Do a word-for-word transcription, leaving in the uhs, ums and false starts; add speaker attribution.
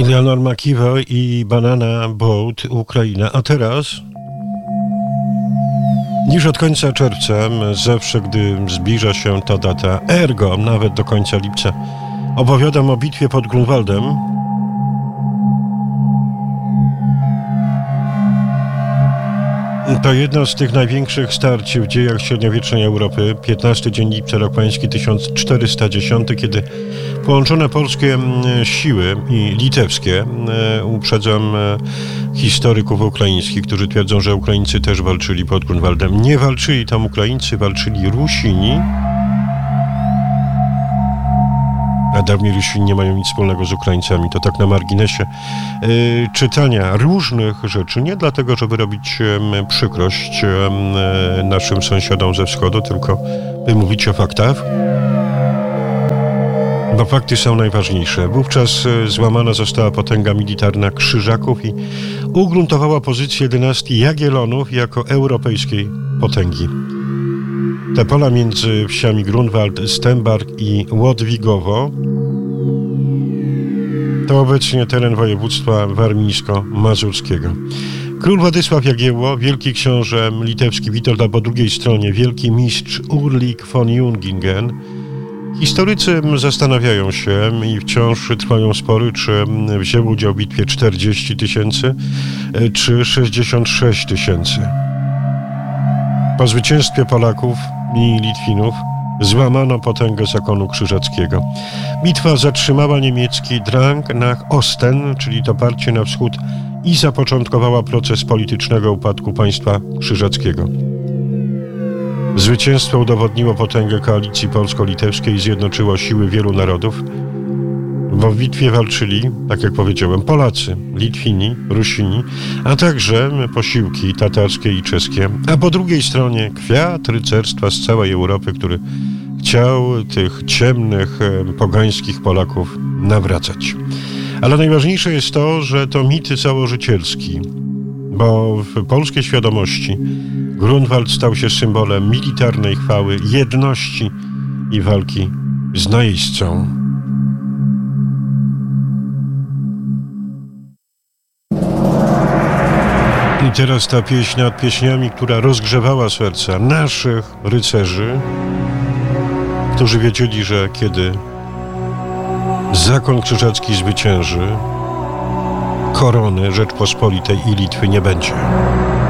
Speaker 1: Eleanor McKeever i Banana Boat, Ukraina. A teraz, już od końca czerwca, zawsze gdy zbliża się ta data, ergo nawet do końca lipca, opowiadam o bitwie pod Grunwaldem. To jedno z tych największych starć w dziejach średniowiecznej Europy. piętnasty dzień lipca, rok pański tysiąc czterysta dziesiąty, kiedy połączone polskie siły i litewskie, uprzedzam historyków ukraińskich, którzy twierdzą, że Ukraińcy też walczyli pod Grunwaldem. Nie walczyli tam Ukraińcy, walczyli Rusini. A dawniej Rusini nie mają nic wspólnego z Ukraińcami. To tak na marginesie yy, czytania różnych rzeczy. Nie dlatego, żeby robić yy, przykrość yy, naszym sąsiadom ze wschodu, tylko by mówić o faktach. Bo fakty są najważniejsze. Wówczas yy, złamana została potęga militarna Krzyżaków i ugruntowała pozycję dynastii Jagiellonów jako europejskiej potęgi. Te pola między wsiami Grunwald, Stembark i Łodwigowo to obecnie teren województwa warmińsko-mazurskiego. Król Władysław Jagiełło, wielki książę litewski Witold, a po drugiej stronie wielki mistrz Ulrik von Jungingen. Historycy zastanawiają się i wciąż trwają spory, czy wzięło udział w bitwie czterdzieści tysięcy czy sześćdziesiąt sześć tysięcy. Po zwycięstwie Polaków i Litwinów złamano potęgę zakonu krzyżackiego. Bitwa zatrzymała niemiecki Drang nach Osten, czyli doparcie na wschód, i zapoczątkowała proces politycznego upadku państwa krzyżackiego. Zwycięstwo udowodniło potęgę koalicji polsko-litewskiej i zjednoczyło siły wielu narodów. Bo w bitwie walczyli, tak jak powiedziałem, Polacy, Litwini, Rusini, a także posiłki tatarskie i czeskie, a po drugiej stronie kwiat rycerstwa z całej Europy, który chciał tych ciemnych, pogańskich Polaków nawracać. Ale najważniejsze jest to, że to mit założycielski, bo w polskiej świadomości Grunwald stał się symbolem militarnej chwały, jedności i walki z najeźdźcą. I teraz ta pieśń nad pieśniami, która rozgrzewała serca naszych rycerzy, którzy wiedzieli, że kiedy zakon krzyżacki zwycięży, korony Rzeczpospolitej i Litwy nie będzie.